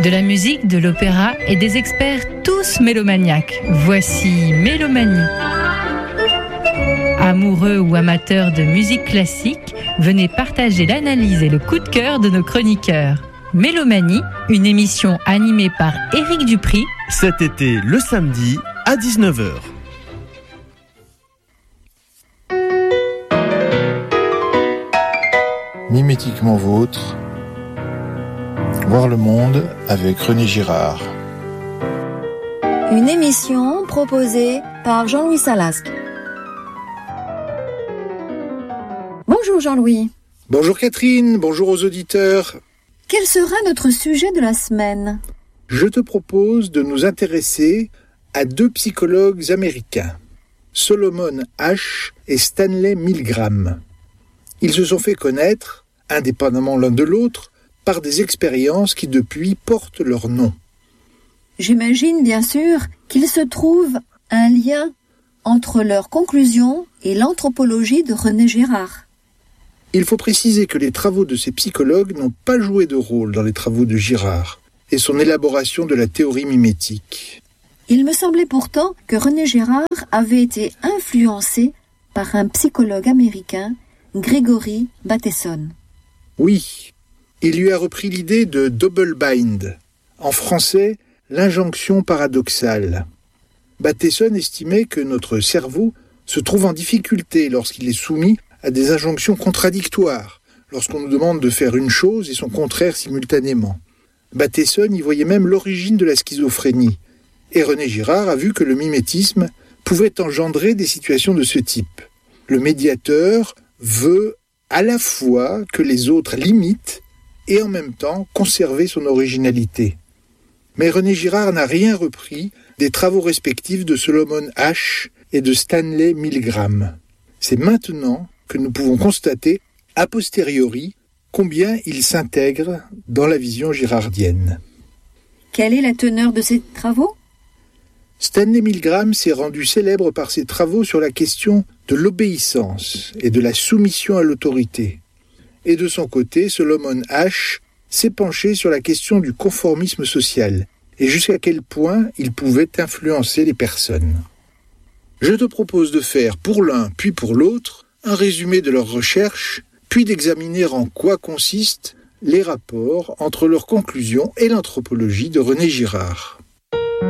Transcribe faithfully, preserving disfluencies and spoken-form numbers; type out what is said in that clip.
De la musique, de l'opéra et des experts tous mélomaniaques. Voici Mélomanie. Amoureux ou amateurs de musique classique, venez partager l'analyse et le coup de cœur de nos chroniqueurs. Mélomanie, une émission animée par Éric Dupri. Cet été, le samedi, à dix-neuf heures. Mimétiquement vôtre, voir le monde avec René Girard. Une émission proposée par Jean-Louis Salasque. Bonjour Jean-Louis. Bonjour Catherine, bonjour aux auditeurs. Quel sera notre sujet de la semaine ? Je te propose de nous intéresser à deux psychologues américains, Solomon Asch et Stanley Milgram. Ils se sont fait connaître, indépendamment l'un de l'autre, par des expériences qui depuis portent leur nom. J'imagine bien sûr qu'il se trouve un lien entre leurs conclusions et l'anthropologie de René Girard. Il faut préciser que les travaux de ces psychologues n'ont pas joué de rôle dans les travaux de Girard et son élaboration de la théorie mimétique. Il me semblait pourtant que René Girard avait été influencé par un psychologue américain, Gregory Bateson. Oui, il lui a repris l'idée de double bind, en français, l'injonction paradoxale. Bateson estimait que notre cerveau se trouve en difficulté lorsqu'il est soumis à des injonctions contradictoires, lorsqu'on nous demande de faire une chose et son contraire simultanément. Bateson y voyait même l'origine de la schizophrénie, et René Girard a vu que le mimétisme pouvait engendrer des situations de ce type. Le médiateur veut à la fois que les autres l'imitent et en même temps conserver son originalité. Mais René Girard n'a rien repris des travaux respectifs de Solomon Asch et de Stanley Milgram. C'est maintenant que nous pouvons constater, a posteriori, combien il s'intègre dans la vision girardienne. Quelle est la teneur de ces travaux ? Stanley Milgram s'est rendu célèbre par ses travaux sur la question de l'obéissance et de la soumission à l'autorité. Et de son côté, Solomon Asch s'est penché sur la question du conformisme social et jusqu'à quel point il pouvait influencer les personnes. Je te propose de faire pour l'un puis pour l'autre un résumé de leurs recherches, puis d'examiner en quoi consistent les rapports entre leurs conclusions et l'anthropologie de René Girard.